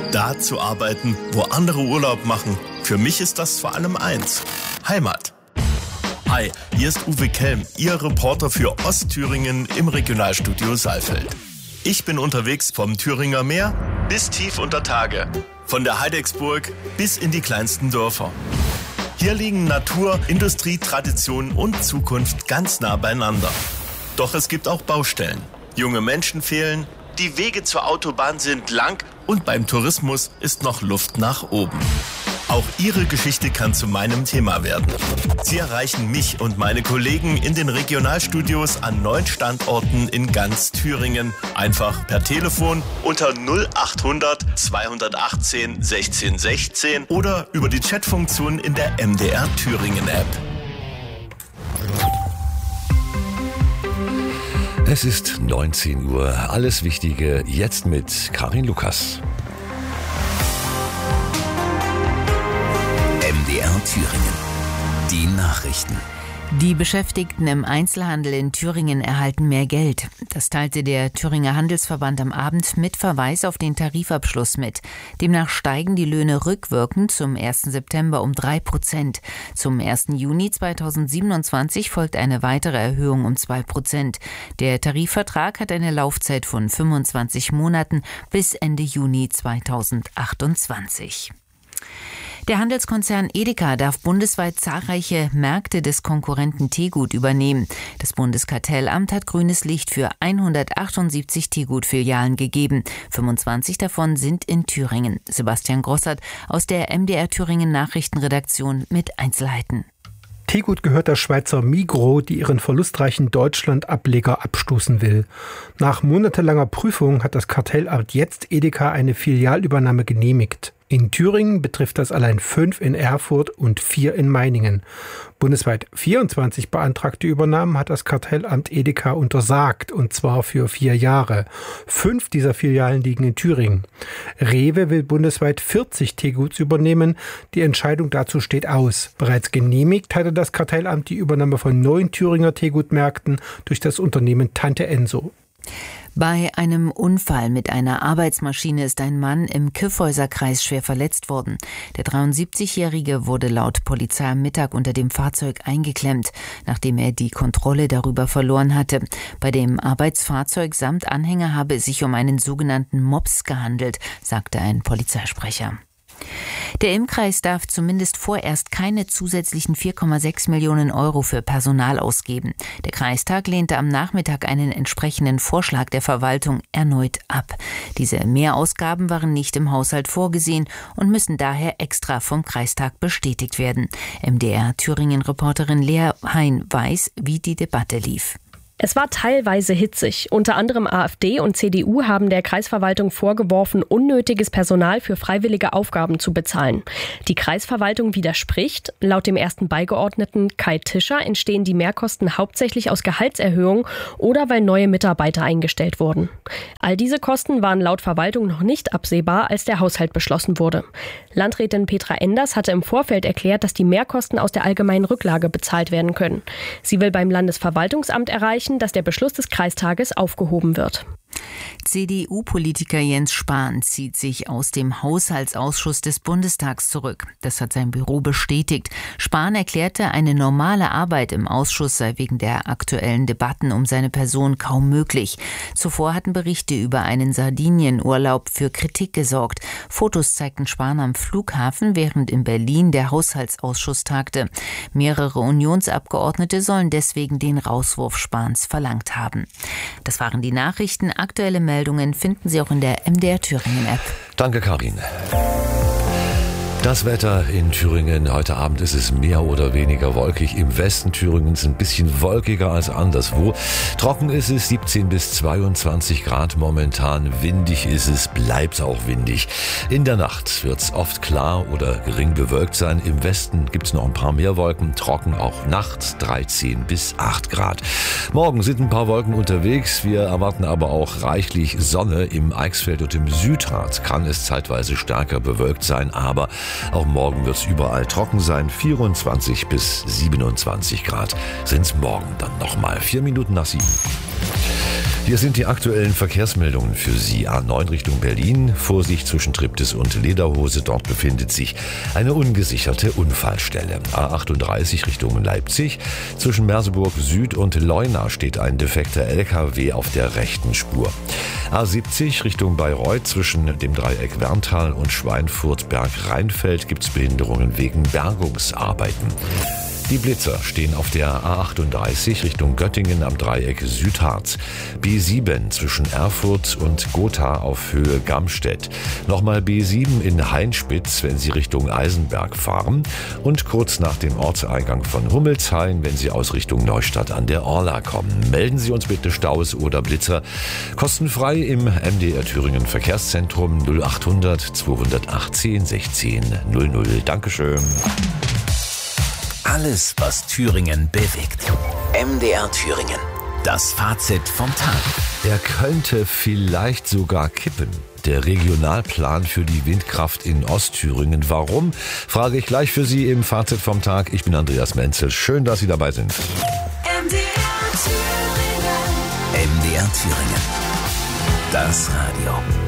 Da zu arbeiten, wo andere Urlaub machen. Für mich ist das vor allem eins: Heimat. Hi, hier ist Uwe Kelm, Ihr Reporter für Ostthüringen im Regionalstudio Saalfeld. Ich bin unterwegs vom Thüringer Meer bis tief unter Tage, von der Heidecksburg bis in die kleinsten Dörfer. Hier liegen Natur, Industrie, Tradition und Zukunft ganz nah beieinander. Doch es gibt auch Baustellen. Junge Menschen fehlen, die Wege zur Autobahn sind lang und beim Tourismus ist noch Luft nach oben. Auch Ihre Geschichte kann zu meinem Thema werden. Sie erreichen mich und meine Kollegen in den Regionalstudios an 9 Standorten in ganz Thüringen. Einfach per Telefon unter 0800 218 1616 oder über die Chatfunktion in der MDR Thüringen App. Es ist 19 Uhr. Alles Wichtige jetzt mit Karin Lukas. MDR Thüringen. Die Nachrichten. Die Beschäftigten im Einzelhandel in Thüringen erhalten mehr Geld. Das teilte der Thüringer Handelsverband am Abend mit Verweis auf den Tarifabschluss mit. Demnach steigen die Löhne rückwirkend zum 1. September um 3%. Zum 1. Juni 2027 folgt eine weitere Erhöhung um 2%. Der Tarifvertrag hat eine Laufzeit von 25 Monaten bis Ende Juni 2028. Der Handelskonzern Edeka darf bundesweit zahlreiche Märkte des Konkurrenten Tegut übernehmen. Das Bundeskartellamt hat grünes Licht für 178 Tegut-Filialen gegeben. 25 davon sind in Thüringen. Sebastian Grossert aus der MDR Thüringen Nachrichtenredaktion mit Einzelheiten. Tegut gehört der Schweizer Migros, die ihren verlustreichen Deutschland-Ableger abstoßen will. Nach monatelanger Prüfung hat das Kartellamt jetzt Edeka eine Filialübernahme genehmigt. In Thüringen betrifft das allein 5 in Erfurt und 4 in Meiningen. Bundesweit 24 beantragte Übernahmen hat das Kartellamt Edeka untersagt, und zwar für 4 Jahre. 5 dieser Filialen liegen in Thüringen. Rewe will bundesweit 40 Teguts übernehmen. Die Entscheidung dazu steht aus. Bereits genehmigt hatte das Kartellamt die Übernahme von 9 Thüringer Tegut-Märkten durch das Unternehmen Tante Enso. Bei einem Unfall mit einer Arbeitsmaschine ist ein Mann im Kyffhäuserkreis schwer verletzt worden. Der 73-Jährige wurde laut Polizei am Mittag unter dem Fahrzeug eingeklemmt, nachdem er die Kontrolle darüber verloren hatte. Bei dem Arbeitsfahrzeug samt Anhänger habe es sich um einen sogenannten Mops gehandelt, sagte ein Polizeisprecher. Der Imkreis darf zumindest vorerst keine zusätzlichen 4,6 Millionen Euro für Personal ausgeben. Der Kreistag lehnte am Nachmittag einen entsprechenden Vorschlag der Verwaltung erneut ab. Diese Mehrausgaben waren nicht im Haushalt vorgesehen und müssen daher extra vom Kreistag bestätigt werden. MDR Thüringen-Reporterin Lea Hein weiß, wie die Debatte lief. Es war teilweise hitzig. Unter anderem AfD und CDU haben der Kreisverwaltung vorgeworfen, unnötiges Personal für freiwillige Aufgaben zu bezahlen. Die Kreisverwaltung widerspricht. Laut dem ersten Beigeordneten Kai Tischer entstehen die Mehrkosten hauptsächlich aus Gehaltserhöhung oder weil neue Mitarbeiter eingestellt wurden. All diese Kosten waren laut Verwaltung noch nicht absehbar, als der Haushalt beschlossen wurde. Landrätin Petra Enders hatte im Vorfeld erklärt, dass die Mehrkosten aus der allgemeinen Rücklage bezahlt werden können. Sie will beim Landesverwaltungsamt erreichen, dass der Beschluss des Kreistages aufgehoben wird. CDU-Politiker Jens Spahn zieht sich aus dem Haushaltsausschuss des Bundestags zurück. Das hat sein Büro bestätigt. Spahn erklärte, eine normale Arbeit im Ausschuss sei wegen der aktuellen Debatten um seine Person kaum möglich. Zuvor hatten Berichte über einen Sardinienurlaub für Kritik gesorgt. Fotos zeigten Spahn am Flughafen, während in Berlin der Haushaltsausschuss tagte. Mehrere Unionsabgeordnete sollen deswegen den Rauswurf Spahns verlangt haben. Das waren die Nachrichten. Aktuelle Meldungen finden Sie auch in der MDR Thüringen App. Danke, Karin. Das Wetter in Thüringen. Heute Abend ist es mehr oder weniger wolkig. Im Westen Thüringens ein bisschen wolkiger als anderswo. Trocken ist es, 17 bis 22 Grad momentan. Windig ist es, bleibt auch windig. In der Nacht wird es oft klar oder gering bewölkt sein. Im Westen gibt es noch ein paar mehr Wolken. Trocken auch nachts, 13 bis 8 Grad. Morgen sind ein paar Wolken unterwegs. Wir erwarten aber auch reichlich Sonne. Im Eichsfeld und im Südrand kann es zeitweise stärker bewölkt sein, aber auch morgen wird es überall trocken sein. 24 bis 27 Grad sind es morgen dann nochmal. 4 Minuten nach 7. Hier sind die aktuellen Verkehrsmeldungen für Sie. A9 Richtung Berlin. Vorsicht zwischen Triptis und Lederhose. Dort befindet sich eine ungesicherte Unfallstelle. A38 Richtung Leipzig. Zwischen Merseburg Süd und Leuna steht ein defekter LKW auf der rechten Spur. A70 Richtung Bayreuth. Zwischen dem Dreieck Werntal und Schweinfurt-Berg-Rheinfeld gibt es Behinderungen wegen Bergungsarbeiten. Die Blitzer stehen auf der A38 Richtung Göttingen am Dreieck Südharz. B7 zwischen Erfurt und Gotha auf Höhe Gamstedt. Nochmal B7 in Hainspitz, wenn Sie Richtung Eisenberg fahren. Und kurz nach dem Ortseingang von Hummelshain, wenn Sie aus Richtung Neustadt an der Orla kommen. Melden Sie uns bitte Staus oder Blitzer. Kostenfrei im MDR Thüringen Verkehrszentrum 0800 218 16 00. Dankeschön. Alles, was Thüringen bewegt. MDR Thüringen. Das Fazit vom Tag. Er könnte vielleicht sogar kippen. Der Regionalplan für die Windkraft in Ostthüringen. Warum? Frage ich gleich für Sie im Fazit vom Tag. Ich bin Andreas Menzel. Schön, dass Sie dabei sind. MDR Thüringen. MDR Thüringen. Das Radio.